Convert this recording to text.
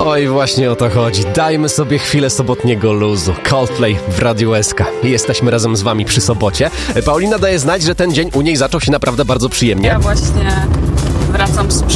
Oj, właśnie o to chodzi. Dajmy sobie chwilę sobotniego luzu. Coldplay w Radiu SK. Jesteśmy razem z wami przy sobocie. Paulina daje znać, że ten dzień u niej zaczął się naprawdę bardzo przyjemnie. Ja właśnie wracam z